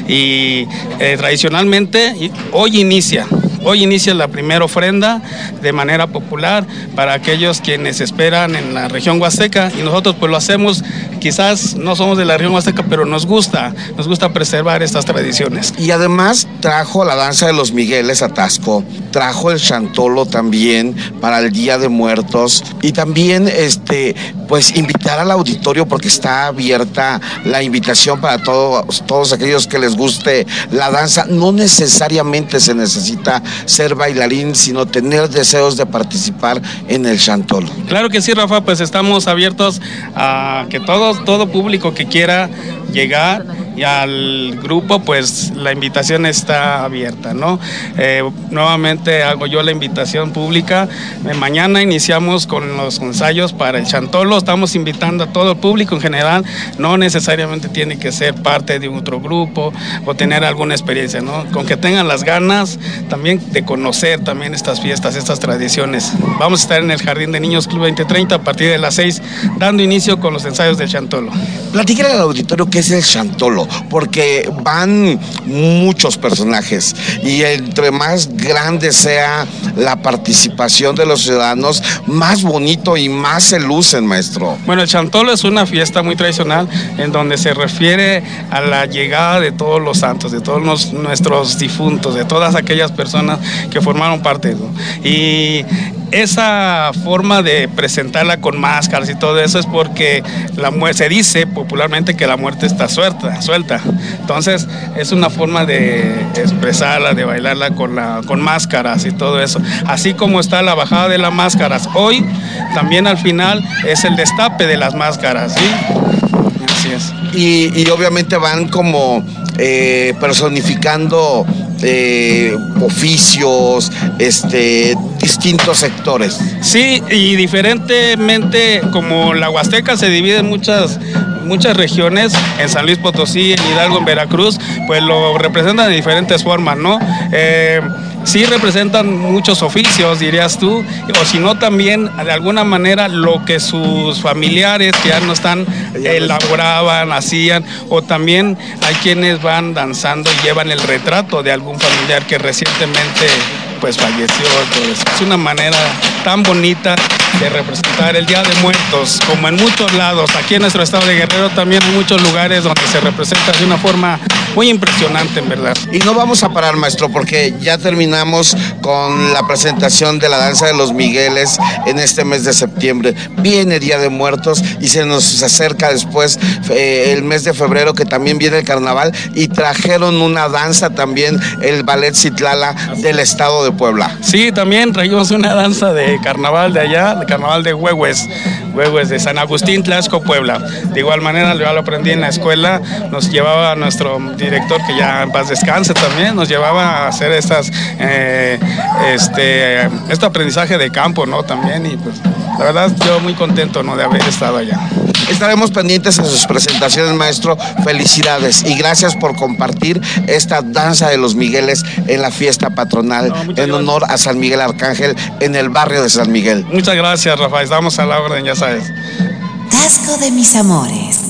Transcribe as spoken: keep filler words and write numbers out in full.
y eh, tradicionalmente hoy inicia. Hoy inicia la primera ofrenda de manera popular para aquellos quienes esperan en la región huasteca, y nosotros pues lo hacemos, quizás no somos de la región huasteca, pero nos gusta, nos gusta preservar estas tradiciones. Y además trajo la danza de los Migueles a Taxco, trajo el chantolo también para el Día de Muertos, y también este pues invitar al auditorio, porque está abierta la invitación para todos, todos aquellos que les guste la danza. No necesariamente se necesita ser bailarín, sino tener deseos de participar en el chantolo. Claro que sí, Rafa, pues estamos abiertos a que todo, todo público que quiera llegar, y al grupo pues la invitación está abierta, ¿no? Eh, nuevamente hago yo la invitación pública. Eh, mañana iniciamos con los ensayos para el chantolo. Estamos invitando a todo el público en general, no necesariamente tiene que ser parte de otro grupo o tener alguna experiencia, ¿no? Con que tengan las ganas también de conocer también estas fiestas, estas tradiciones. Vamos a estar en el Jardín de Niños Club veinte treinta a partir de las seis, dando inicio con los ensayos del chantolo. Platícale al auditorio qué es el chantolo, porque van muchos personajes, y entre más grande sea la participación de los ciudadanos, más bonito y más se lucen, maestro. Bueno, el chantolo es una fiesta muy tradicional en donde se refiere a la llegada de todos los santos, de todos los, nuestros difuntos, de todas aquellas personas que formaron parte, ¿no? Y esa forma de presentarla con máscaras y todo eso es porque la muerte, se dice popularmente que la muerte está suelta, suelta. Entonces es una forma de expresarla, de bailarla con, la, con máscaras y todo eso. Así como está la bajada de las máscaras hoy, también al final es el destape de las máscaras, ¿sí? Así es. Y, y obviamente van como eh, personificando Eh, oficios, este, distintos sectores. Sí, y diferentemente, como la Huasteca se divide en muchas, muchas regiones, en San Luis Potosí, en Hidalgo, en Veracruz, pues lo representan de diferentes formas, ¿no? Eh, sí representan muchos oficios, dirías tú, o si no también de alguna manera lo que sus familiares que ya no están elaboraban, hacían, o también hay quienes van danzando y llevan el retrato de algún familiar que recientemente pues falleció. Entonces, es una manera tan bonita de representar el Día de Muertos, como en muchos lados. Aquí en nuestro estado de Guerrero también hay muchos lugares donde se representa de una forma muy impresionante, en verdad. Y no vamos a parar, maestro, porque ya terminamos con la presentación de la danza de los Migueles en este mes de septiembre. Viene Día de Muertos y se nos acerca después eh, el mes de febrero, que también viene el carnaval, y trajeron una danza también, el Ballet Citlala del estado de Puebla. Sí, también traímos una danza de carnaval de allá, de carnaval de Huehues, Huehues de San Agustín, Tlaxco, Puebla. De igual manera, yo lo aprendí en la escuela, nos llevaba nuestro director, que ya en paz descanse también, nos llevaba a hacer estas, eh, este, este aprendizaje de campo, ¿no? También, y pues la verdad yo muy contento, ¿no?, de haber estado allá. Estaremos pendientes en sus presentaciones, maestro. Felicidades y gracias por compartir esta danza de los Migueles en la fiesta patronal, no, en gracias. honor a San Miguel Arcángel en el barrio de San Miguel. Muchas gracias, Rafael. Estamos a la orden, ya sabes. Taxco de mis amores.